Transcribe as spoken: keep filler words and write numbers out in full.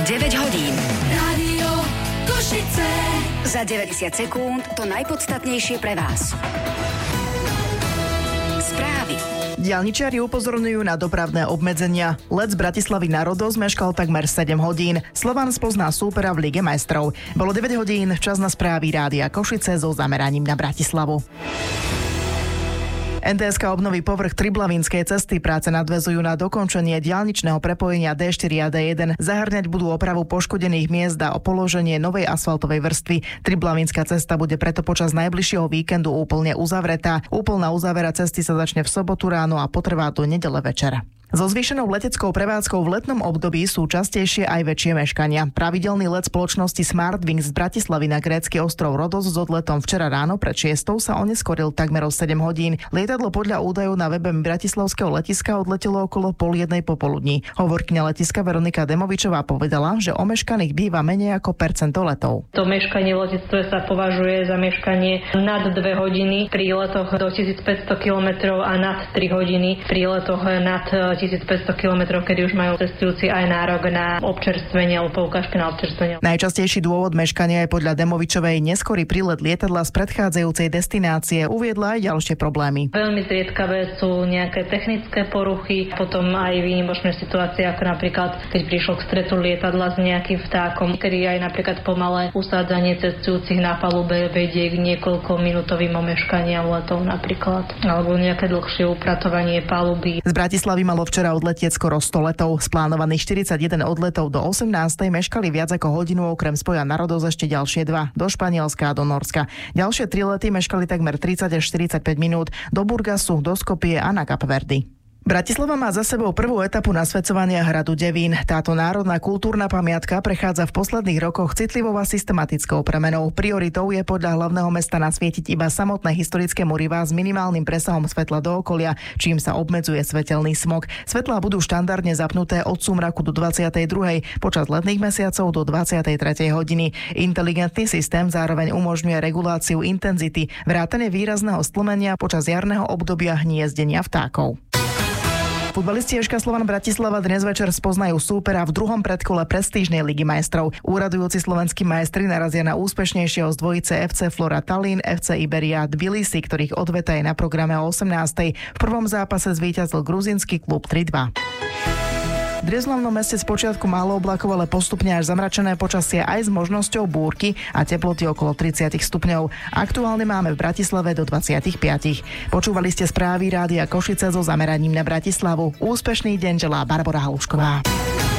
deväť hodín. Rádio Košice. Za deväťdesiat sekúnd to najpodstatnejšie pre vás. Správy. Diaľničiari upozorňujú na dopravné obmedzenia. Let z Bratislavy na Rodos meškal takmer sedem hodín. Slovan spozná súpera v Lige majstrov. Bolo deväť hodín, čas na správy Rádia Košice so zameraním na Bratislavu. en té es ká obnoví povrch Triblavinskej cesty. Práce nadväzujú na dokončenie diaľničného prepojenia dé štyri a dé jeden. Zahrňať budú opravu poškodených miest a položenie novej asfaltovej vrstvy. Triblavinská cesta bude preto počas najbližšieho víkendu úplne uzavretá. Úplná uzavera cesty sa začne v sobotu ráno a potrvá do nedele večera. So zvýšenou leteckou prevádzkou v letnom období sú častejšie aj väčšie meškania. Pravidelný let spoločnosti Smartwings z Bratislavy na grécky ostrov Rodos s odletom včera ráno pred šiestou sa oneskoril takmer o sedem hodín. Lietadlo podľa údajov na webe bratislavského letiska odletelo okolo pol jednej popoludní. Hovorkyňa letiska Veronika Demovičová povedala, že omeškaných býva menej ako percento letov. To meškanie v letectve sa považuje za meškanie nad dve hodiny pri letoch do tisícpäťsto kilometrov a nad tri hodiny pri letoch nad tisícpäťsto kilometrov, kedy už majú cestujúci aj nárok na občerstvenie alebo poukážky na občerstvenie. Najčastejší dôvod meškania je podľa Demovičovej neskorý prílet lietadla z predchádzajúcej destinácie. Uviedla aj ďalšie problémy. Veľmi zriedkavé sú nejaké technické poruchy, potom aj výnimočné situácie, ako napríklad keď prišlo k stretu lietadla s nejakým vtákom, kedy aj napríklad pomalé usádzanie cestujúcich na palube vedie k niekoľko minútovým omeškaniam letov napríklad, alebo nejaké dlhšie upratovanie paluby. Z Bratislavy malo včera odletieť skoro sto letov. Z plánovaných štyridsaťjeden odletov do osemnástej meškali viac ako hodinu, okrem spoja na Rodos ešte ďalšie dva, do Španielska a do Norska. Ďalšie tri lety meškali takmer tridsať až štyridsaťpäť minút, do Burgasu, do Skopie a na Kapverdy. Bratislava má za sebou prvú etapu nasvedcovania hradu Devín. Táto národná kultúrna pamiatka prechádza v posledných rokoch citlivou a systematickou premenou. Prioritou je podľa hlavného mesta nasvietiť iba samotné historické murivá s minimálnym presahom svetla do okolia, čím sa obmedzuje svetelný smog. Svetlá budú štandardne zapnuté od súmraku do dvadsiatej druhej, počas letných mesiacov do dvadsiatej tretej hodiny. Inteligentný systém zároveň umožňuje reguláciu intenzity, vrátane výrazného stlmenia počas jarného obdobia hniezdenia vtákov. Futbalisti ešká Slovan Bratislava dnes večer spoznajú súpera v druhom predkole prestížnej Ligy majstrov. Úradujúci slovenskí majstri narazia na úspešnejšieho z dvojice ef cé Flora Tallinn, ef cé Iberia Tbilisi, ktorých odveta je na programe o osemnástej. V prvom zápase zvíťazil gruzínsky klub tri dva. V Driezľovnom meste spočiatku málo oblakov, ale postupne až zamračené počasie aj s možnosťou búrky a teploty okolo tridsať stupňov. Aktuálne máme v Bratislave do dvadsaťpäť. Počúvali ste správy Rádia Košice so zameraním na Bratislavu. Úspešný deň želá Barbora Halušková.